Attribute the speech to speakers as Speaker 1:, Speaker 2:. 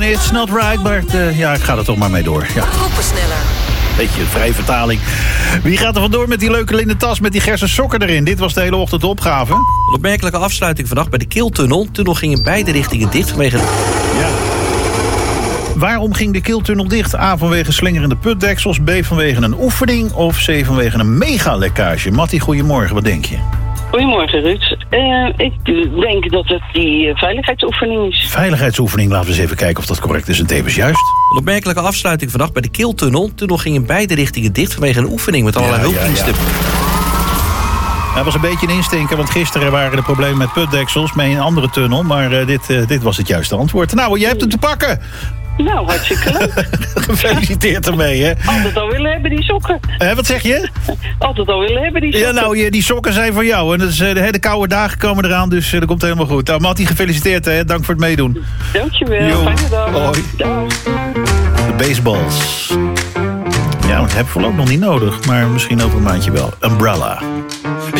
Speaker 1: It's not right, maar ja, ik ga er toch maar mee door. Ja.
Speaker 2: Groepensneller.
Speaker 1: Beetje vrije vertaling. Wie gaat er vandoor met die leuke linnen tas met die gersen sokken erin? Dit was de hele ochtend de opgave.
Speaker 3: Een opmerkelijke afsluiting vannacht bij de Keeltunnel. De tunnel ging in beide richtingen dicht vanwege...
Speaker 1: Ja. Waarom ging de Keeltunnel dicht? A, vanwege slingerende putdeksels. B, vanwege een oefening. Of C, vanwege een megalekkage. Mattie, goedemorgen. Wat denk je?
Speaker 4: Goedemorgen, Ruud. Ik denk dat het die veiligheidsoefening is.
Speaker 1: Veiligheidsoefening. Laten we eens even kijken of dat correct is en tevens juist.
Speaker 3: Een opmerkelijke afsluiting vannacht bij de Keeltunnel. De tunnel ging in beide richtingen dicht vanwege een oefening met allerlei hulpdiensten.
Speaker 1: Dat was een beetje een instinker, want gisteren waren er problemen met putdeksels met een andere tunnel. Maar dit was het juiste antwoord. Nou, jij hebt hem te pakken.
Speaker 4: Nou, hartstikke leuk.
Speaker 1: Gefeliciteerd ermee, hè.
Speaker 4: Altijd al willen hebben die sokken.
Speaker 1: Wat zeg je?
Speaker 4: Altijd al willen hebben die sokken.
Speaker 1: Ja, nou, die sokken zijn voor jou. En dat is, de koude dagen komen eraan, dus dat komt helemaal goed. Nou, Mattie, gefeliciteerd, hè. Dank voor het meedoen.
Speaker 4: Dankjewel.
Speaker 1: Jo.
Speaker 4: Fijne dag.
Speaker 1: Hoi.
Speaker 4: Dag.
Speaker 1: De baseballs. Ja, dat heb ik voorlopig nog niet nodig, maar misschien over een maandje wel. Umbrella.